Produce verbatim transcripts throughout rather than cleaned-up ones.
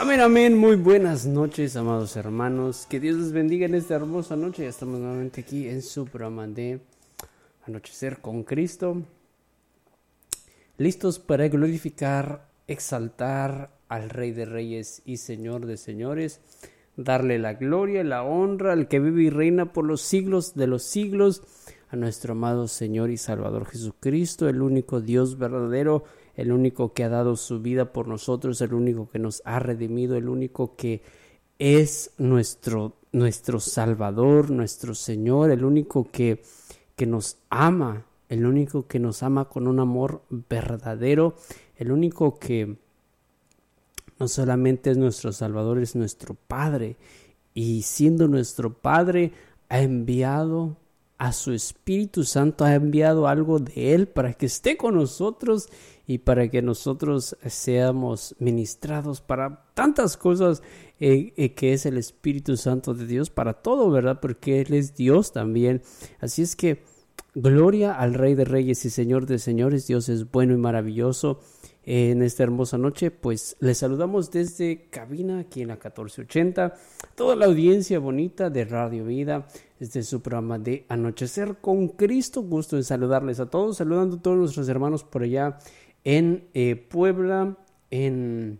Amén, amén, muy buenas noches, amados hermanos, que Dios les bendiga en esta hermosa noche. Ya estamos nuevamente aquí en su programa de Anochecer con Cristo, listos para glorificar, exaltar al Rey de Reyes y Señor de Señores, darle la gloria, la honra al que vive y reina por los siglos de los siglos, a nuestro amado Señor y Salvador Jesucristo, el único Dios verdadero, el único que ha dado su vida por nosotros, el único que nos ha redimido, el único que es nuestro, nuestro Salvador, nuestro Señor, el único que, que nos ama, el único que nos ama con un amor verdadero, el único que no solamente es nuestro Salvador, es nuestro Padre, y siendo nuestro Padre ha enviado a su Espíritu Santo, ha enviado algo de Él para que esté con nosotros y para que nosotros seamos ministrados para tantas cosas eh, eh, que es el Espíritu Santo de Dios, para todo, ¿verdad? Porque Él es Dios también. Así es que gloria al Rey de Reyes y Señor de Señores. Dios es bueno y maravilloso. Eh, en esta hermosa noche, pues les saludamos desde cabina aquí en la catorce ochenta, toda la audiencia bonita de Radio Vida, desde su programa de Anochecer con Cristo. Gusto en saludarles a todos, saludando a todos nuestros hermanos por allá en eh, Puebla, en,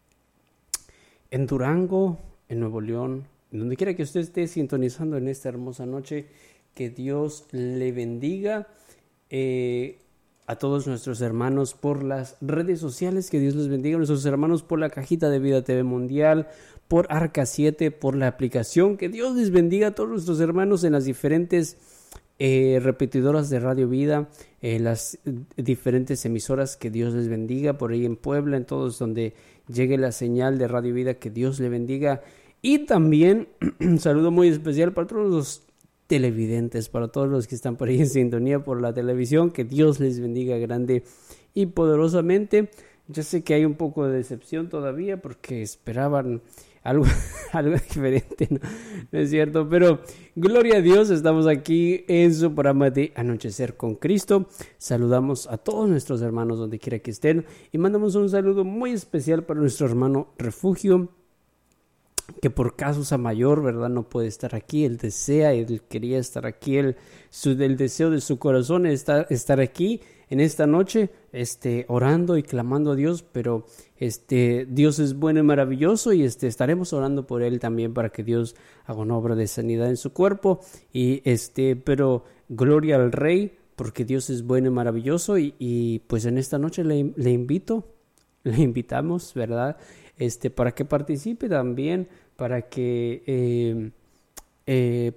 en Durango, en Nuevo León, en donde quiera que usted esté sintonizando en esta hermosa noche. Que Dios le bendiga. Eh, A todos nuestros hermanos por las redes sociales, que Dios les bendiga. A nuestros hermanos por la cajita de Vida T V Mundial, por Arca siete, por la aplicación. Que Dios les bendiga a todos nuestros hermanos en las diferentes eh, repetidoras de Radio Vida, en las diferentes emisoras. Que Dios les bendiga por ahí en Puebla, en todos donde llegue la señal de Radio Vida. Que Dios le bendiga. Y también un saludo muy especial para todos los televidentes, para todos los que están por ahí en sintonía por la televisión. Que Dios les bendiga grande y poderosamente. Yo sé que hay un poco de decepción todavía porque esperaban algo, algo diferente, ¿no? No es cierto, pero gloria a Dios, estamos aquí en su programa de Anochecer con Cristo. Saludamos a todos nuestros hermanos donde quiera que estén y mandamos un saludo muy especial para nuestro hermano Refugio, que por causa mayor, ¿verdad?, no puede estar aquí. Él desea, él quería estar aquí, él, su, el deseo de su corazón es estar, estar aquí en esta noche, este, orando y clamando a Dios, pero este, Dios es bueno y maravilloso, y este, estaremos orando por él también para que Dios haga una obra de sanidad en su cuerpo, y este, pero gloria al Rey, porque Dios es bueno y maravilloso, y, y pues en esta noche le, le invito, le invitamos, ¿verdad?, Este, para que participe también, para que eh, eh,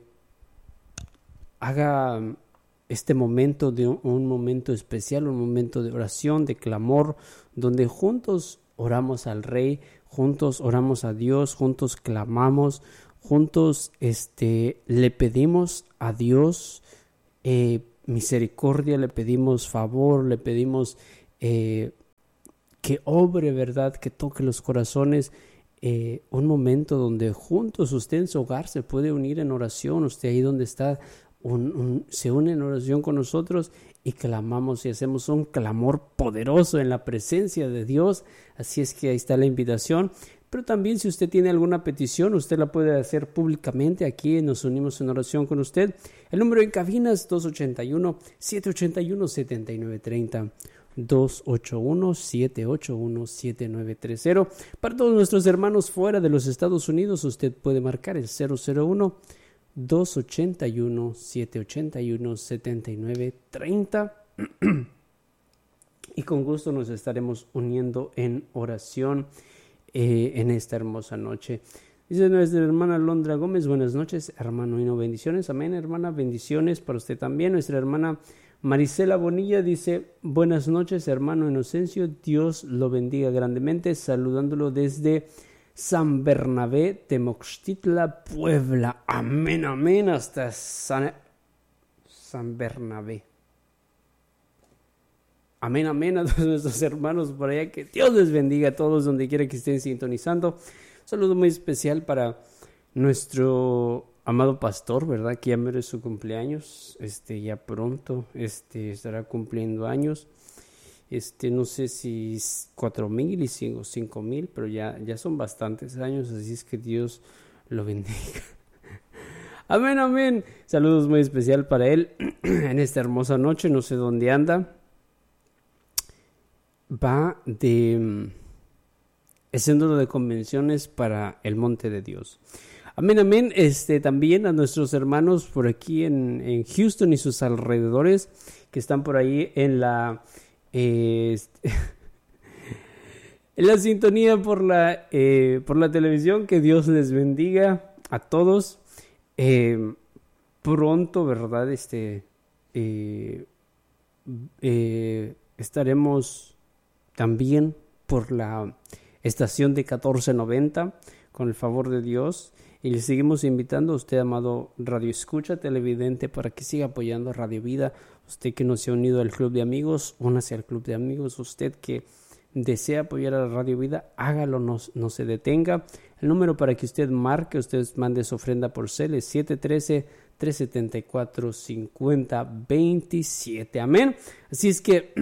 haga este momento de un, un momento especial, un momento de oración, de clamor, donde juntos oramos al Rey, juntos oramos a Dios, juntos clamamos, juntos este, le pedimos a Dios eh, misericordia, le pedimos favor, le pedimos eh, que obre, ¿verdad?, que toque los corazones. Eh, un momento donde juntos usted en su hogar se puede unir en oración. Usted ahí donde está un, un, se une en oración con nosotros y clamamos y hacemos un clamor poderoso en la presencia de Dios. Así es que ahí está la invitación. Pero también, si usted tiene alguna petición, usted la puede hacer públicamente. Aquí nos unimos en oración con usted. El número en cabina es dos ocho uno, siete ocho uno, siete nueve tres cero. dos ocho uno, siete ocho uno, siete nueve tres cero. Para todos nuestros hermanos fuera de los Estados Unidos, usted puede marcar el cero cero uno, dos ocho uno, siete ocho uno, siete nueve tres cero. Y con gusto nos estaremos uniendo en oración eh, en esta hermosa noche. Dice nuestra hermana Londra Gómez: buenas noches, hermano Hino, bendiciones. Amén, hermana, bendiciones para usted también. Nuestra hermana Marisela Bonilla dice: buenas noches, hermano Inocencio, Dios lo bendiga grandemente, saludándolo desde San Bernabé, Temoxtitla, Puebla. Amén, amén, hasta San, San Bernabé. Amén, amén a todos nuestros hermanos por allá. Que Dios les bendiga a todos donde quiera que estén sintonizando. Un saludo muy especial para nuestro amado pastor, ¿verdad?, que ya merece su cumpleaños. Este, ya pronto este, estará cumpliendo años. Este, no sé si cuatro mil y cinco mil, pero ya, ya son bastantes años, así es que Dios lo bendiga. Amén, amén. Saludos muy especial para él en esta hermosa noche, no sé dónde anda. Va de el centro de convenciones para el Monte de Dios. Amén, amén. Este, también a nuestros hermanos por aquí en, en Houston y sus alrededores, que están por ahí en la eh, en la sintonía por la eh, por la televisión. Que Dios les bendiga a todos. Eh, pronto, verdad, este eh, eh, estaremos también por la estación de catorce noventa, con el favor de Dios. Y le seguimos invitando a usted, amado Radio Escucha, televidente, para que siga apoyando a Radio Vida. Usted que no se ha unido al Club de Amigos, únase al Club de Amigos. Usted que desea apoyar a Radio Vida, hágalo, no, no se detenga. El número para que usted marque, usted mande su ofrenda por cel, es siete uno tres, tres siete cuatro, cinco cero dos siete. Amén. Así es que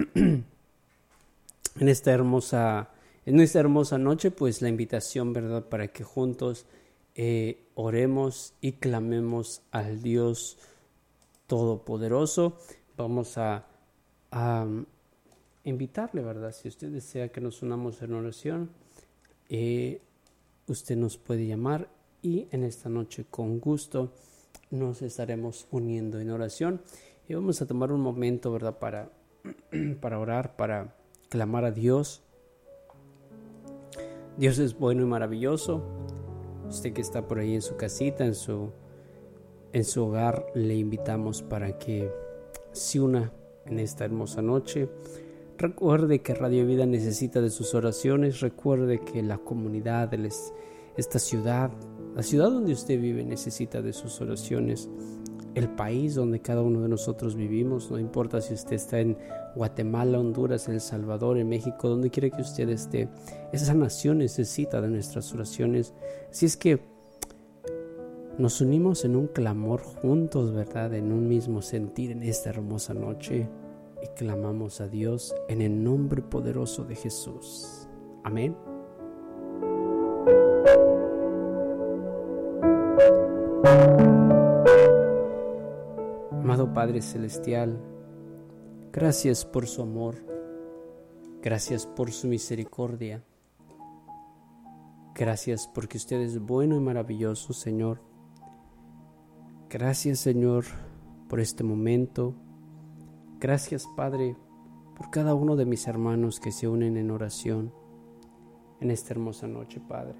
en esta hermosa, en esta hermosa noche, pues la invitación, ¿verdad?, para que juntos Eh, oremos y clamemos al Dios Todopoderoso. Vamos a, a invitarle, ¿verdad? Si usted desea que nos unamos en oración, eh, usted nos puede llamar y en esta noche con gusto nos estaremos uniendo en oración. Y vamos a tomar un momento, ¿verdad?, para, para orar, para clamar a Dios. Dios es bueno y maravilloso. Usted que está por ahí en su casita, en su, en su hogar, le invitamos para que se una en esta hermosa noche. Recuerde que Radio Vida necesita de sus oraciones. Recuerde que la comunidad, esta ciudad, la ciudad donde usted vive, necesita de sus oraciones. El país donde cada uno de nosotros vivimos, no importa si usted está en Guatemala, Honduras, El Salvador, en México, donde quiera que usted esté, esa nación necesita de nuestras oraciones. Así es que nos unimos en un clamor juntos, ¿verdad?, en un mismo sentir en esta hermosa noche, y clamamos a Dios en el nombre poderoso de Jesús. Amén. Amado Padre Celestial, gracias por su amor, gracias por su misericordia, gracias porque usted es bueno y maravilloso, Señor. Gracias, Señor, por este momento. Gracias, Padre, por cada uno de mis hermanos que se unen en oración en esta hermosa noche, Padre.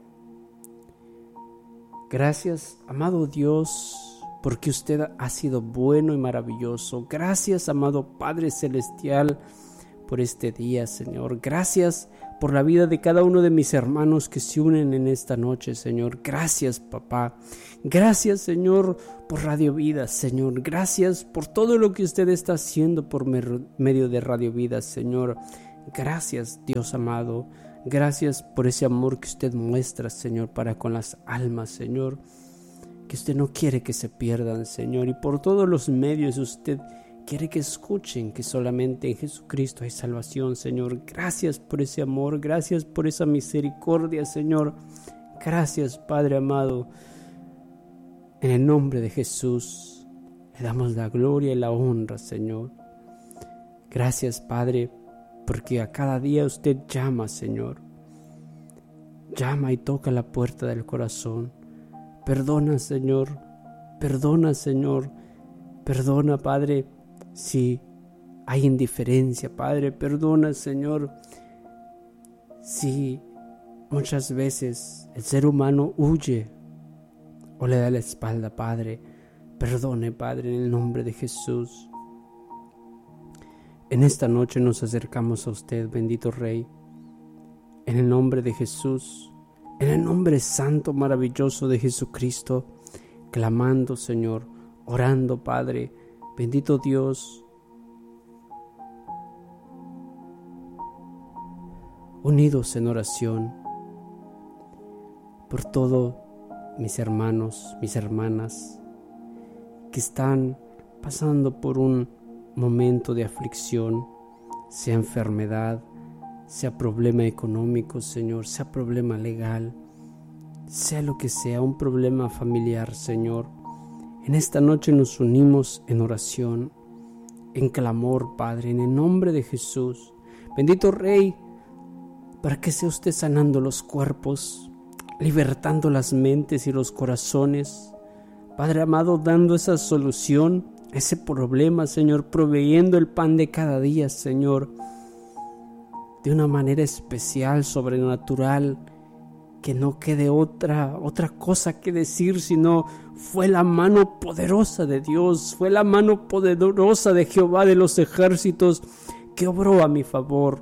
Gracias, amado Dios, porque usted ha sido bueno y maravilloso. Gracias, amado Padre Celestial, por este día, Señor. Gracias por la vida de cada uno de mis hermanos que se unen en esta noche, Señor. Gracias, papá. Gracias, Señor, por Radio Vida, Señor. Gracias por todo lo que usted está haciendo por medio de Radio Vida, Señor. Gracias, Dios amado. Gracias por ese amor que usted muestra, Señor, para con las almas, Señor, que usted no quiere que se pierdan, Señor, y por todos los medios usted quiere que escuchen que solamente en Jesucristo hay salvación, Señor. Gracias por ese amor, gracias por esa misericordia, Señor. Gracias, Padre amado. En el nombre de Jesús le damos la gloria y la honra, Señor. Gracias, Padre, porque a cada día usted llama, Señor. Llama y toca la puerta del corazón. Perdona, Señor, perdona, Señor, perdona, Padre, si hay indiferencia, Padre, perdona, Señor, si muchas veces el ser humano huye o le da la espalda, Padre. Perdone, Padre, en el nombre de Jesús. En esta noche nos acercamos a usted, bendito Rey, en el nombre de Jesús, en el nombre santo, maravilloso de Jesucristo, clamando, Señor, orando, Padre, bendito Dios, unidos en oración por todos mis hermanos, mis hermanas, que están pasando por un momento de aflicción, sea enfermedad, sea problema económico, Señor, sea problema legal, sea lo que sea, un problema familiar, Señor. En esta noche nos unimos en oración, en clamor, Padre, en el nombre de Jesús. Bendito Rey, para que sea usted sanando los cuerpos, libertando las mentes y los corazones. Padre amado, dando esa solución a ese problema, Señor, proveyendo el pan de cada día, Señor, de una manera especial, sobrenatural, que no quede otra, otra cosa que decir, sino fue la mano poderosa de Dios, fue la mano poderosa de Jehová de los ejércitos que obró a mi favor.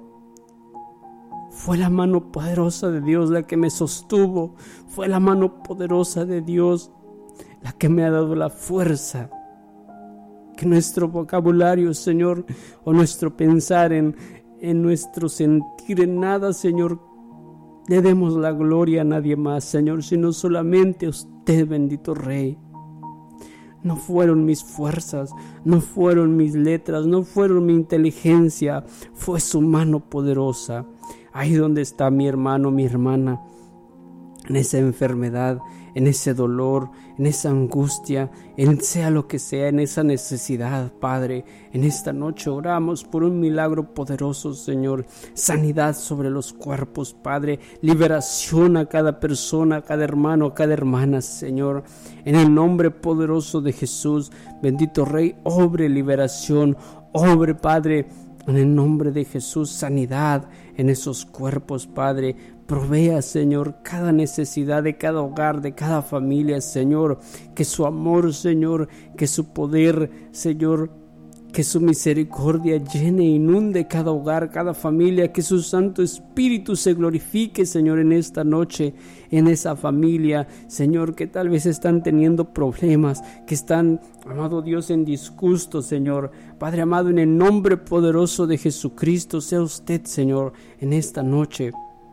Fue la mano poderosa de Dios la que me sostuvo, fue la mano poderosa de Dios la que me ha dado la fuerza. Que nuestro vocabulario, Señor, o nuestro pensar en, en nuestro sentir en nada, Señor, le demos la gloria a nadie más, Señor, sino solamente a usted, bendito Rey. No fueron mis fuerzas, no fueron mis letras, no fueron mi inteligencia, fue su mano poderosa. Ahí donde está mi hermano, mi hermana, en esa enfermedad, en ese dolor, en esa angustia, en sea lo que sea, en esa necesidad, Padre. En esta noche oramos por un milagro poderoso, Señor. Sanidad sobre los cuerpos, Padre. Liberación a cada persona, a cada hermano, a cada hermana, Señor. En el nombre poderoso de Jesús, bendito Rey, obre liberación, obre, Padre. En el nombre de Jesús, sanidad en esos cuerpos, Padre. Provea, Señor, cada necesidad de cada hogar, de cada familia, Señor. Que su amor, Señor, que su poder, Señor, que su misericordia llene e inunde cada hogar, cada familia. Que su Santo Espíritu se glorifique, Señor, en esta noche, en esa familia, Señor, que tal vez están teniendo problemas, que están, amado Dios, en disgusto, Señor. Padre amado, en el nombre poderoso de Jesucristo, sea usted, Señor, en esta noche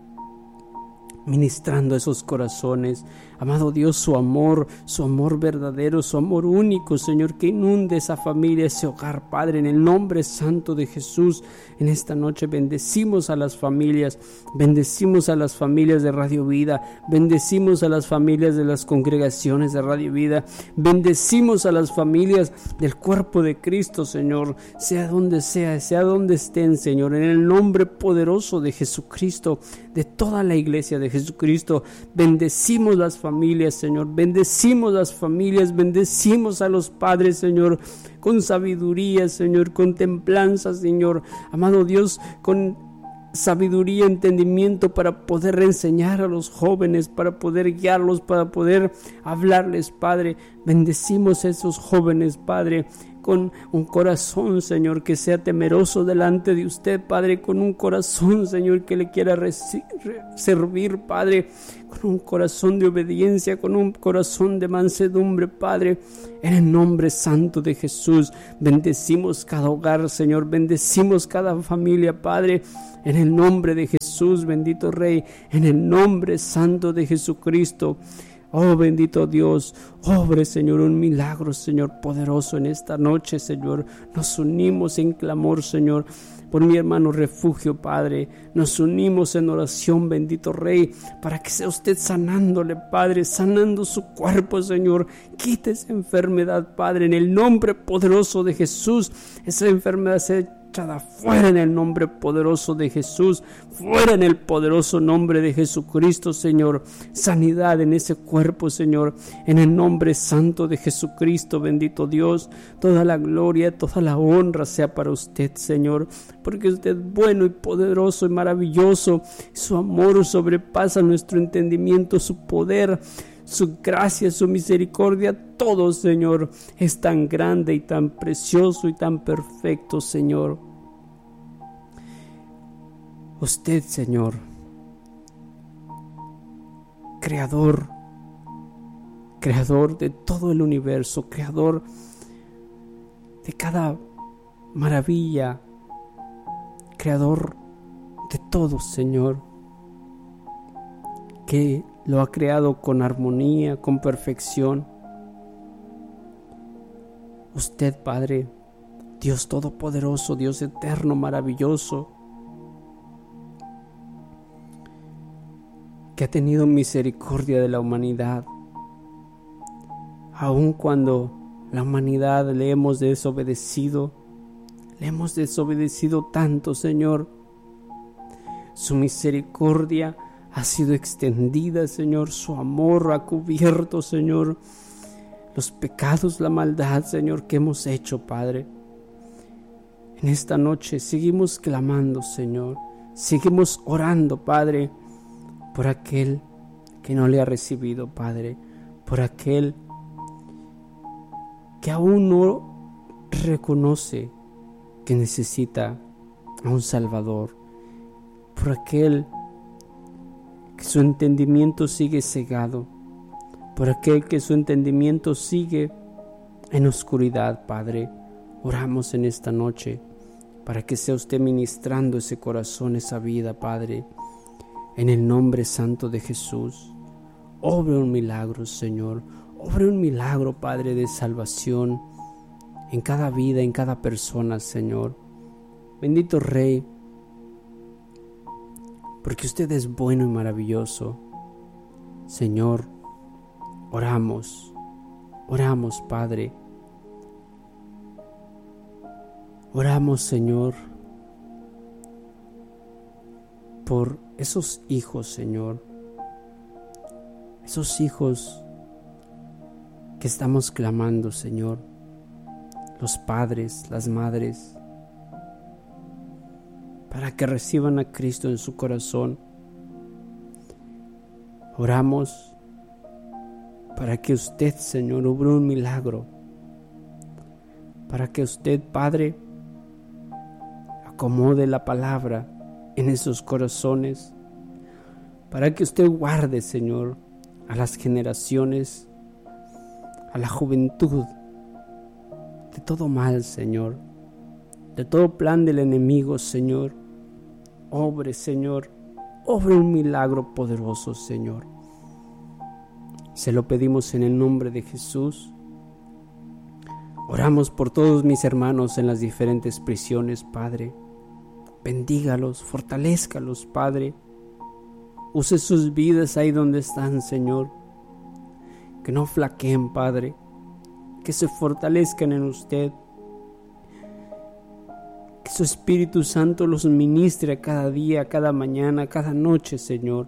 ministrando esos corazones. Amado Dios, su amor, su amor verdadero, su amor único, Señor, que inunde esa familia, ese hogar, Padre, en el nombre santo de Jesús. En esta noche bendecimos a las familias, bendecimos a las familias de Radio Vida, bendecimos a las familias de las congregaciones de Radio Vida, bendecimos a las familias del cuerpo de Cristo, Señor, sea donde sea, sea donde estén, Señor, en el nombre poderoso de Jesucristo, de toda la iglesia de Jesucristo. Bendecimos las familias, Señor, bendecimos las familias, bendecimos a los padres, Señor, con sabiduría, Señor, con templanza, Señor, amado Dios, con sabiduría, entendimiento para poder enseñar a los jóvenes, para poder guiarlos, para poder hablarles, Padre. Bendecimos a esos jóvenes, Padre, con un corazón, Señor, que sea temeroso delante de usted, Padre, con un corazón, Señor, que le quiera reci- re- servir, Padre, con un corazón de obediencia, con un corazón de mansedumbre, Padre, en el nombre santo de Jesús. Bendecimos cada hogar, Señor, bendecimos cada familia, Padre, en el nombre de Jesús, bendito Rey, en el nombre santo de Jesucristo. Oh, bendito Dios, obre, Señor, un milagro, Señor, poderoso en esta noche, Señor. Nos unimos en clamor, Señor, por mi hermano Refugio, Padre. Nos unimos en oración, bendito Rey, para que sea usted sanándole, Padre, sanando su cuerpo, Señor. Quite esa enfermedad, Padre, en el nombre poderoso de Jesús. Esa enfermedad se fuera en el nombre poderoso de Jesús, fuera en el poderoso nombre de Jesucristo, Señor. Sanidad en ese cuerpo, Señor, en el nombre santo de Jesucristo, bendito Dios. Toda la gloria, toda la honra sea para usted, Señor, porque usted es bueno y poderoso y maravilloso. Su amor sobrepasa nuestro entendimiento, su poder, su gracia, su misericordia, todo, Señor, es tan grande y tan precioso y tan perfecto, Señor. Usted, Señor, creador, creador de todo el universo, creador de cada maravilla, creador de todo, Señor, que lo ha creado con armonía, con perfección. Usted, Padre, Dios todopoderoso, Dios eterno, maravilloso, que ha tenido misericordia de la humanidad, aun cuando la humanidad le hemos desobedecido, le hemos desobedecido tanto, Señor. Su misericordia ha sido extendida, Señor. Su amor ha cubierto, Señor, los pecados, la maldad, Señor, que hemos hecho, Padre. En esta noche seguimos clamando, Señor. Seguimos orando, Padre, por aquel que no le ha recibido, Padre. Por aquel que aún no reconoce que necesita a un Salvador. Por aquel que su entendimiento sigue cegado, por aquel que su entendimiento sigue en oscuridad, Padre. Oramos en esta noche para que sea usted ministrando ese corazón, esa vida, Padre, en el nombre santo de Jesús. Obre un milagro, Señor, obre un milagro, Padre, de salvación en cada vida, en cada persona, Señor. Bendito Rey, porque usted es bueno y maravilloso. Señor, oramos, oramos, Padre. Oramos, Señor, por esos hijos, Señor, esos hijos que estamos clamando, Señor, los padres, las madres, para que reciban a Cristo en su corazón. Oramos para que usted, Señor, obre un milagro, para que usted, Padre, acomode la palabra en esos corazones, para que usted guarde, Señor, a las generaciones, a la juventud, de todo mal, Señor, de todo plan del enemigo, Señor. Obre, Señor, obre un milagro poderoso, Señor. Se lo pedimos en el nombre de Jesús. Oramos por todos mis hermanos en las diferentes prisiones, Padre. Bendígalos, fortalézcalos, Padre. Use sus vidas ahí donde están, Señor. Que no flaqueen, Padre. Que se fortalezcan en usted. Que su Espíritu Santo los ministre cada día, cada mañana, cada noche, Señor.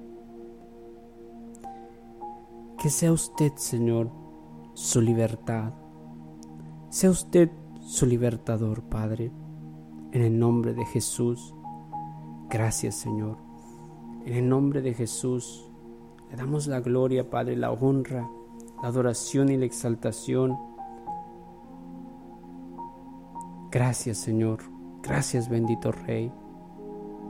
Que sea usted, Señor, su libertad. Sea usted su libertador, Padre. En el nombre de Jesús. Gracias, Señor. En el nombre de Jesús le damos la gloria, Padre, la honra, la adoración y la exaltación. Gracias, Señor. Gracias, bendito Rey.